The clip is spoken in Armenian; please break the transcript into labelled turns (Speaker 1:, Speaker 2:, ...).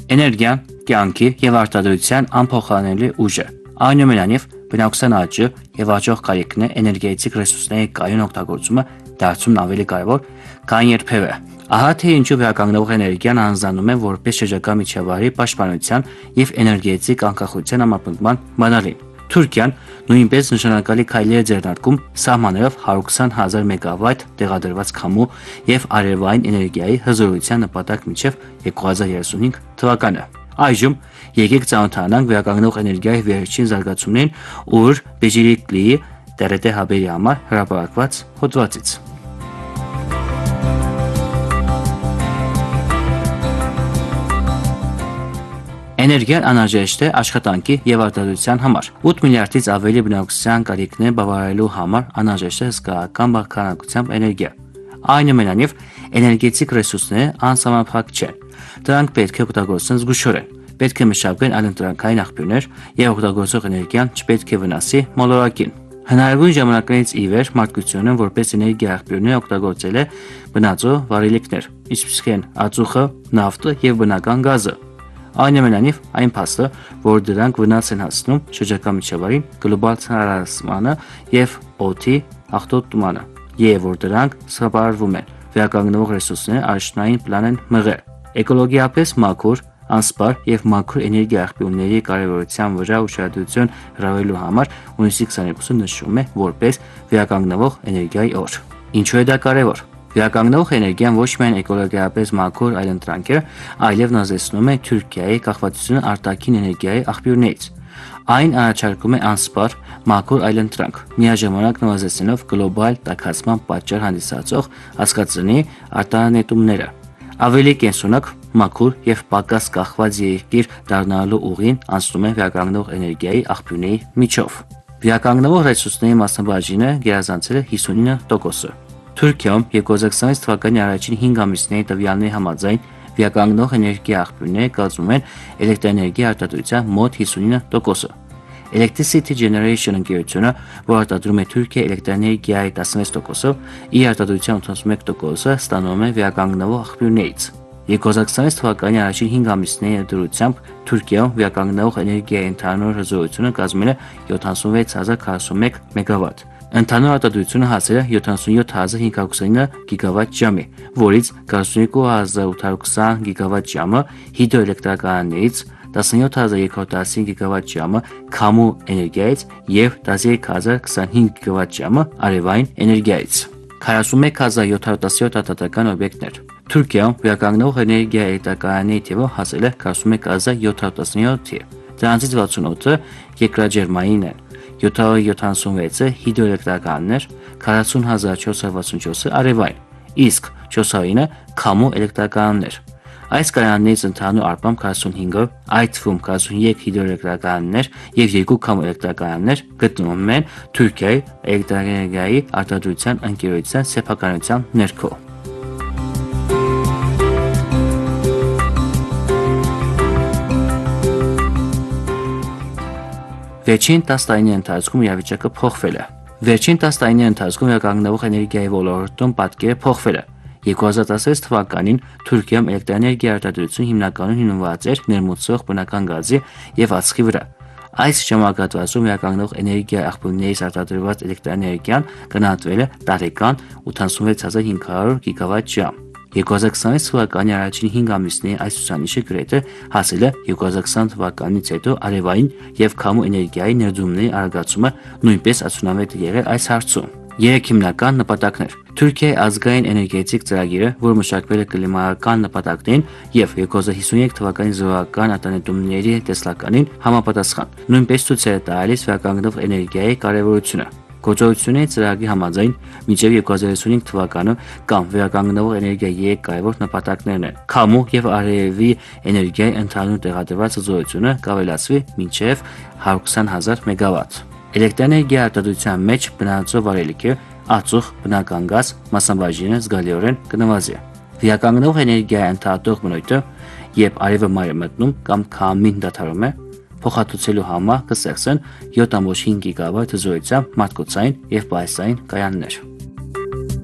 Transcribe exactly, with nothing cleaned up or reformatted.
Speaker 1: Էներգիան կյանքի եւ արտադրության անփոխանելի ուժ է։ Այնուամենայնիվ, բնակության աճը եւ աճող կարիքն է էներգետիկ ռեսուրսների կայուն օգտագործումը դարձում ավելի կարևոր, քան երբևէ։ Ահա թե ինչու վերականգնող էներգիան անձնանում է որպես շրջակա միջավայրի պաշտպանության եւ էներգետիկ անկախության համապնդման բանալին։ Թուրքիան նույնպես նշանակալի քայլեր է ձեռնարկում սահմանելով հարյուր քսան հազար մեգավայթ տեղադրված քամու եւ արևային էներգիայի հզորության նպատակ մինչեւ երկու հազար երեսունհինգ թվականը։ Այժմ եկեք ծանոթանանք վերականգնող էներգիայի վերջին զարգացումներին Ուր Բեջիրիկլիի Տե Ռե Տե հաբերի համար հրապարակված հոդվածից։ Էներգիան անհրաժեշտ է աշխատանքի եւ արտադրության համար։ ութ միլիարդից ավելի բնակչության կարիքն է բավարարելու համար անհրաժեշտ է հսկայական բավականությամբ էներգիա։ Այնուամենայնիվ, էներգետիկ ռեսուրսները անսահմանափակ չեն։ Դրանք պետք է օգտագործեն զգուշորեն։ Պետք է մշակեն այլընտրանքային աղբյուրներ եւ օգտագործող էներգիան չպետք է վնասի մոլորակին։ Հնարավոր ժամանակներից ի վեր մարդկությունը որպես էներգիա աղբյուրներ օգտագործել է բնածո վառելիքներ, ինչպիսիք են ածուխը, նավթը եւ բնական գազը։ Այնուամենայնիվ, այն փաստը, որ դրանք վնաս են հասցնում շրջակա միջավայրին, գլոբալ ցանրացմանը եւ օդի աղտոտմանը, եւ որ դրանք սպառվում են, վերականգնող ռեսուրսները առաջնային պլան են մղել։ Էկոլոգիապես մաքուր, անսպար եւ մաքուր էներգիա աղբյուրների կարեւորության վրա ուշադրություն հրավիրելու համար հունիսի քսաներկուսը նշվում է որպես վերականգնող էներգիայի օր։ Ինչու է դա կարեւոր։ Վերականգնող էներգիան ոչ միայն էկոլոգիապես մաքուր այլընտրանք է, այլև նվազեցնում է Թուրքիայի կախվածությունը արտաքին էներգիայի աղբյուրներից։ Այն առաջարկում է անսպար, մաքուր այլընտրանք, միաժամանակ նվազեցնելով գլոբալ տաքացման պատճառ հանդիսացող հասկացնի արտանետումները։ Ավելի կենսունակ, մաքուր եւ պակաս կախված երկիր դառնալու ուղին անցնում է վերականգնող էներգիայի աղբյուրների միջով։ Վերականգնող ռեսուրսների մասնաբաժինը գերազանցել է հիսունինը տոկոսը։ Թուրքիայում երկու հազար քսանվեց թվականի առաջին հինգ ամիսների տվյալների համաձայն վերականգնող էներգիա աղբյուրները կազմում են էլեկտրաէներգիա արտադրության մոտ հիսունինը տոկոսը։ Electricity Generation ընկերությունը, որ արտադրում է Թուրքիայի էլեկտրաէներգիայի տասնվեց տոկոսը, իր արտադրության ութանասունմեկ տոկոսը ստանում է վերականգնող աղբյուրներից։ երկու հազար քսանվեց թվականի առաջին հինգ ամիսների դրությամբ Թուրքիայում վերականգնող էներգիայի ընդհանուր հզորությունը կազմել է յոթանասունվեց հազար քառասունմեկ մեգավատ։ Ընդհանուր արտադրությունը հասել է յոթանասունյոթ հազար հինգ հարյուր քսանինը գիգավատ ժամի, որից քառասունյոթ հազար ութ հարյուր քսան գիգավատ ժամը հիդրոէլեկտրականներից, տասնյոթ հազար երկու հարյուր տասնհինգ գիգավատ ժամը քամու էներգիայից եւ տասնյոթ հազար քսանհինգ գիգավատ ժամը արևային էներգիայից։ քառասունմեկ հազար յոթ հարյուր տասնյոթ արտադրական օբյեկտներ։ Թուրքիայում վերականգնող էներգիա էլեկտրականների թիվը հասել է քառասունմեկ հազար յոթ հարյուր տասնյոթի։ Դրանցից վաթսունութը երկրաջերմային են, յոթ հարյուր յոթանասունվեցը հիդրոէլեկտրականներ, քառասուն հազար չորս հարյուր վաթսունչորսը արևային, իսկ չորս հարյուրը քամու էլեկտրականներ։ Այս կայաններից ընդհանուր առմամբ քառասունհինգը, այդ թվում քառասունյոթ հիդրոէլեկտրականներ եւ երկու քամու էլեկտրականներ գտնվում են Թուրքիայի էլեկտրաէներգիայի արտադրության ընկերության սեփականության ներքո։ Վերջին տասը տարիների ընթացքում իրավիճակը փոխվել է։ Վերջին տասը տարիների ընթացքում վերականգնող էներգիայի ոլորտում պատկերը փոխվել է։ երկու հազար տասնվեց թվականին Թուրքիայում էլեկտրաէներգիա արտադրությունը հիմնականում հիմնված էր ներմուծվող բնական գազի եւ ածխի վրա։ Այս ժամանակահատվածում վերականգնող էներգիա աղբյուրներից արտադրված էլեկտրաէներգիան գնահատվել է տարեկան ութանասունվեց հազար հինգ հարյուր գիգավատ ժամ։ երկու հազար քսանվեց թվականի առաջին հինգ ամիսների այս ցուցանիշը գրեթե հասել է երկու հազար քսան թվականից հետո արևային եւ քամու էներգիայի ներդրումների արագացումը նույնպես արդյունավետ է եղել այս հարցում։ Երեք հիմնական նպատակներ։ Թուրքիայի ազգային էներգետիկ ծրագիրը, որը մշակվել է կլիմայական նպատակներին եւ երկու հազար հիսունյոթ թվականի զորական արտանետումների տեսլականին համապատասխան, նույնպես ցույց է տալիս վերականգնող էներգիայի կարեւորությունը։ Գործողությունների ծրագրի համաձայն մինչև երկու հազար երեսունհինգ թվականը կամ վերականգնող էներգիայի երեք կարևոր նպատակներն են։ Քամու եւ արևի էներգիայի ընդհանուր տեղադրված հզորությունը կավելացվի մինչև հարյուր քսան հազար մեգավատ։ Էլեկտրաէներգիա արտադրության մեջ բնածո վառելիքը, ածուխ, բնական գազ մասնաբաժինը զգալիորեն կնվազի։ Վերականգնող էներգիայի ընդհատող բնույթը, երբ արևը մայր է մտնում կամ քամին դադարում է, փոխհատուցելու համար կստեղծեն յոթ կόμμα հինգ գիգավատ հզորությամբ մարդկոցային եւ պայուսային կայաններ։